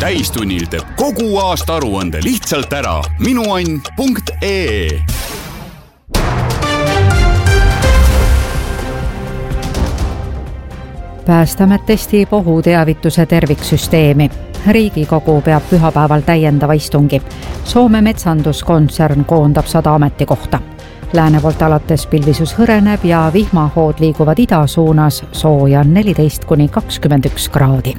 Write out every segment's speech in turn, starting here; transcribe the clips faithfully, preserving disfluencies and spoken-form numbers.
täistunnil teeb kogu aasta aruande lihtsalt ära. minuann punkt ee. Päästeamet testib ohuteavituse terviksüsteemi. Riigikogu peab pühapäeval täiendava istungi. Soome metsanduskontsern koondab sada ametikohta. Lääne poolt alates pilvisus hõreneb ja vihmahood liiguvad ida suunas, sooja on neliteist kuni kakskümmend üks kraadi.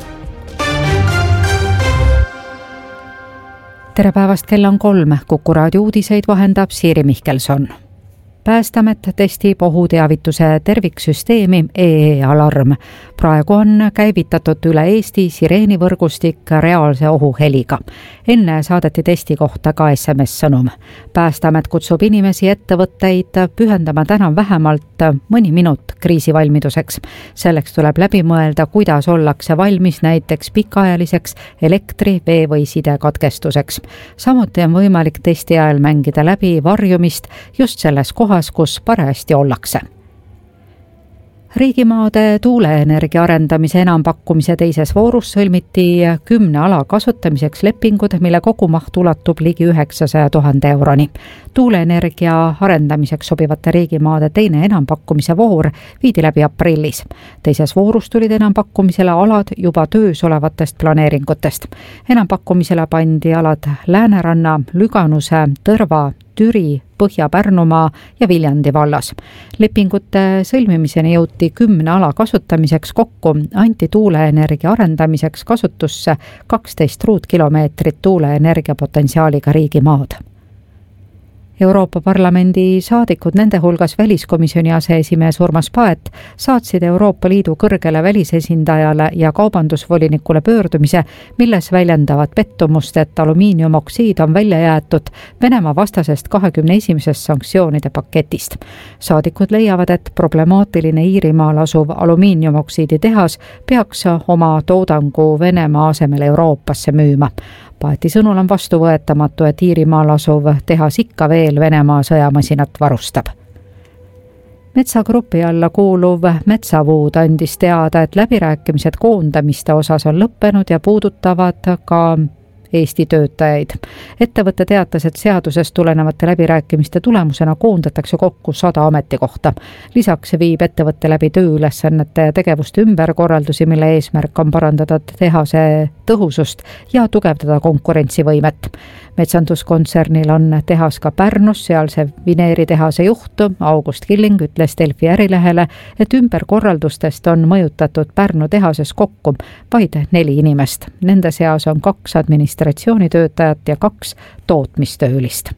Tere päevast, kell on kolm. Kuku raadio uudiseid vahendab Siiri Mihkelson. Päästeamet testib ohuteavituse terviksüsteemi E E Alarm. Praegu on käivitatud üle Eesti sireenivõrgustik reaalse ohuheliga. Enne saadeti testi kohta ka S M S-sõnum. Päästeamet kutsub inimesi ettevõtteid pühendama täna vähemalt mõni minut kriisivalmiduseks. Selleks tuleb läbi mõelda, kuidas ollakse valmis näiteks pikaajaliseks elektri-, vee- või sidekatkestuseks. Samuti on võimalik testi ajal mängida läbi varjumist just selles kohas, kus parajasti ollakse. Riigimaade tuuleenergia arendamise enampakkumise teises voorus sõlmiti kümne ala kasutamiseks lepingud, mille kogumaht ulatub ligi üheksasaja tuhande euroni. Tuuleenergia arendamiseks sobivate riigimaade teine enampakkumise voor viidi läbi aprillis. Teises voorus tulid enampakkumisele alad juba töös olevatest planeeringutest. Enampakkumisele pandi alad Lääneranna, Lüganuse, Tõrva, Türi, Põhja-Pärnumaa ja Viljandi vallas. Lepingute sõlmimiseni jõuti kümne ala kasutamiseks kokku, anti tuuleenergia arendamiseks kasutusse kaksteist ruutkilomeetrit tuuleenergia potentsiaaliga riigimaad. Euroopa Parlamendi saadikud, nende hulgas väliskomisjoni aseesimees Urmas Paet, saatsid Euroopa Liidu kõrgele välisesindajale ja kaubandusvolinikule pöördumise, milles väljendavad pettumust, et alumiiniumoksiid on välja jäetud Venemaa vastasest kahekümne esimesest sanktsioonide paketist. Saadikud leiavad, et problemaatiline Iirimaal asuv alumiiniumoksiidi tehas peaks oma toodangu Venemaa asemel Euroopasse müüma. Paeti sõnul on vastuvõetamatu, et Iirimaal asuv tehas ikka veel Venemaa sõjamasinat varustab. Metsagrupi alla kuuluv Metsavuud andis teada, et läbirääkimised koondamiste osas on lõppenud ja puudutavad ka Eesti töötajaid. Ettevõte teatas, et seadusest tulenevate läbirääkimiste tulemusena koondatakse kokku sada ametikohta. Lisaks viib ettevõtte läbi tööülesannete ja tegevuste ümberkorraldusi, mille eesmärk on parandada tehase tõhusust ja tugevdada konkurentsivõimet. Metsanduskontsernil on tehas ka Pärnus, sealse vineeritehase juht August Killing ütles Delfi Ärilehele, et ümberkorraldustest on mõjutatud Pärnu tehases kokku vaid neli inimest. Nende seas on kaks administratsioonitöötajat ja kaks tootmistöölist.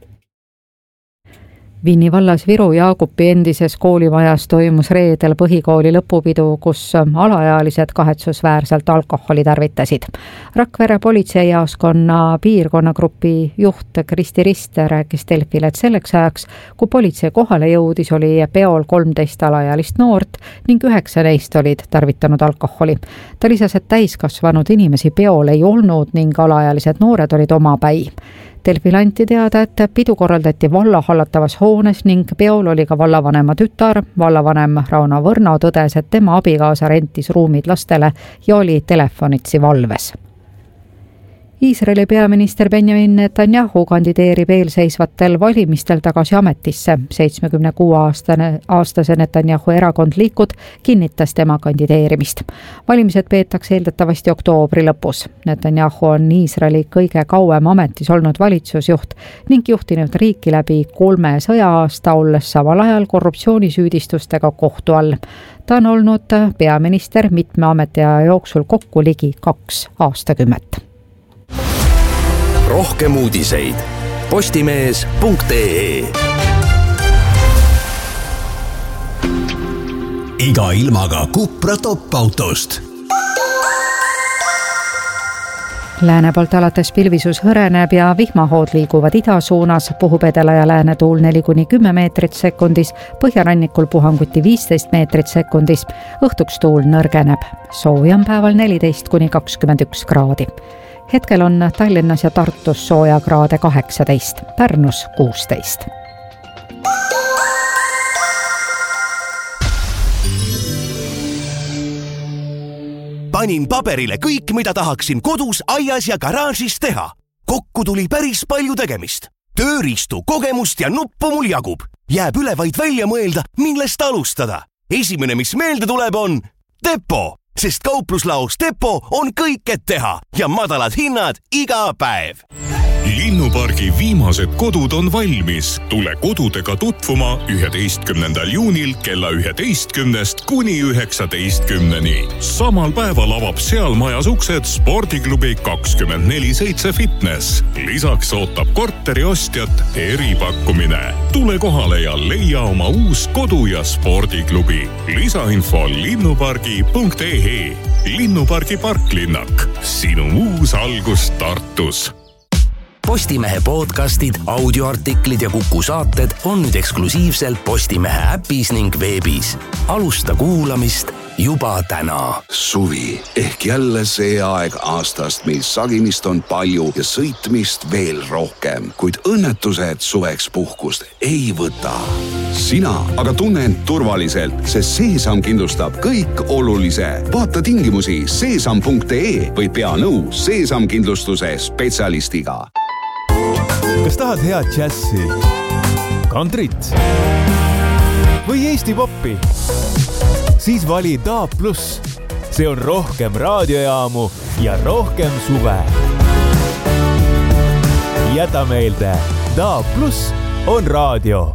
Vinni vallas Viru Jaagupi endises koolimajas toimus reedel põhikooli lõpupidu, kus alaealised kahetsusväärselt alkoholi tarvitasid. Rakvere politseijaoskonna piirkonnagrupi juht Kristi Riste rääkis Delfile, et selleks ajaks, kui politsei kohale jõudis, oli peol kolmteist alaealist noort ning üheksa neist olid tarvitanud alkoholi. Ta lisas, et täiskasvanud inimesi peol ei olnud ning alaealised noored olid omapäi. Delfil anti teada, et pidu korraldati valla hallatavas hoones ning peol oli ka vallavanema tütar. Vallavanem Rauno Võrno tõdes, et tema abikaasa rentis ruumid lastele ja oli telefonitsi valves. Iisraeli peaminister Benjamin Netanyahu kandideerib eelseisvatel valimistel tagasi ametisse. seitsmekümne kuue aastase Netanyahu erakond Likud kinnitas tema kandideerimist. Valimised peetakse eeldatavasti oktoobri lõpus. Netanyahu on Iisraeli kõige kauem ametis olnud valitsusjuht ning juhtinud riiki läbi kolme sõja-aasta, olles samal ajal korruptsioonisüüdistustega kohtu all. Ta on olnud peaminister mitme ametiaja jooksul kokku ligi kaks aastakümmet. Rohkem uudiseid postimees punkt ee. Iga ilmaga Cupra top-autost. Lääne poolt alates pilvisus hõreneb ja vihmahood liiguvad ida suunas, puhub edela ja lääne tuul neli kuni kümme meetrit sekundis, põhjarannikul puhanguti viisteist meetrit sekundis, õhtuks tuul nõrgeneb. Sooja on päeval neliteist kuni kakskümmend üks kraadi. Hetkel on Tallinnas ja Tartus sooja kraade kaheksateist, Pärnus kuusteist. panin paberile kõik, mida tahaksin kodus, aias ja garaažis teha. Kokku tuli päris palju tegemist. Tööriistu, kogemust ja nuppu mul jagub. Jääb üle vaid välja mõelda, millest alustada. Esimene, mis meelde tuleb, on Depo, sest kaupluslaos Depo on kõik, et teha ja madalad hinnad iga päev. Linnupargi viimased kodud on valmis. Tule kodudega tutvuma üheteistkümnendal juunil kella üheteistkümnest kuni üheksateistkümneni. Samal päeval avab seal majas uksed spordiklubi kakskümmend neli seitse fitness. Lisaks ootab korteri ostjat eripakkumine. Tule kohale ja leia oma uus kodu- ja spordiklubi. Lisainfo linnupargi punkt ee. Linnupargi parklinnak. Sinu uus algus Tartus. Postimehe podcastid, audioartiklid ja Kuku saated on nüüd eksklusiivselt Postimehe äpis ning veebis. Alusta kuulamist juba täna. Suvi ehk jälle see aeg aastast, mil sagimist on palju ja sõitmist veel rohkem, kuid õnnetused suveks puhkust ei võta. Sina aga tunne end turvaliselt, sest Seesam kindlustab kõik olulise. Vaata tingimusi seesam punkt ee või pea nõu Seesam kindlustuse spetsialistiga. Kas tahad head džässi, kantrit või Eesti popi? Siis vali D A B plus. See on rohkem raadiojaamu ja rohkem suve. Jäta meelde, D A B plus on raadio.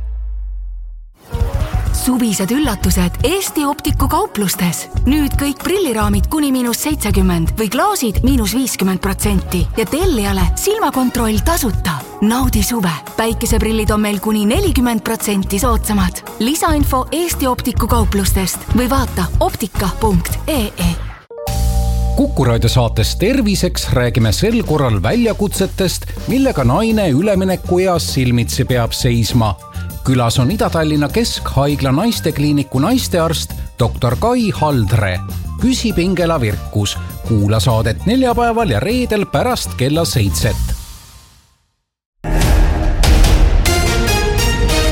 Suvised üllatused Eesti Optiku kauplustes. Nüüd kõik prilliraamid kuni miinus seitsekümmend või klaasid miinus viiskümmend protsenti ja tellijale silmakontroll tasuta. Naudi suve. Päikeseprillid on meil kuni nelikümmend protsenti soodsamad. Lisainfo Eesti Optiku kauplustest või vaata optika punkt ee. Kuku raadio saates Terviseks räägime sel korral väljakutsetest, millega naine üleminekueas silmitsi peab seisma. Külas on Ida-Tallinna Keskhaigla naistekliiniku naistearst doktor Kai Haldre. Küsib Ingela Virkus. Kuula saadet neljapäeval ja reedel pärast kella seitset.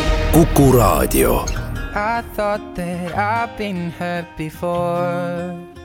Kuku raadio. I thought that I've been hurt before.